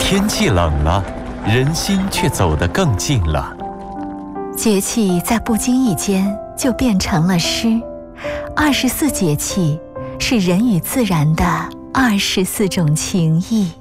天气冷了，人心却走得更近了。 节气在不经意间就变成了诗。24节气是人与自然的24种情谊。